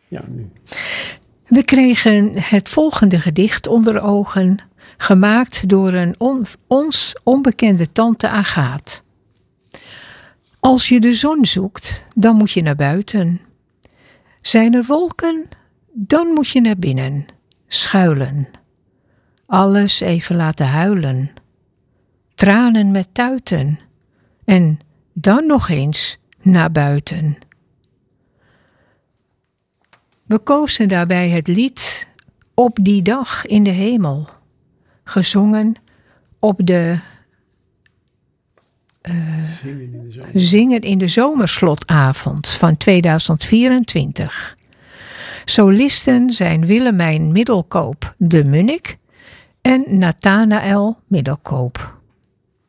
Ja, nu. We kregen het volgende gedicht onder ogen, gemaakt door een ons onbekende tante Agaat. Als je de zon zoekt, dan moet je naar buiten. Zijn er wolken, dan moet je naar binnen, schuilen. Alles even laten huilen. Tranen met tuiten. En dan nog eens naar buiten. We kozen daarbij het lied Op die dag in de hemel, gezongen op de Zingen in de zomerslotavond van 2024. Solisten zijn Willemijn Middelkoop de Munnik en Nathanaël Middelkoop.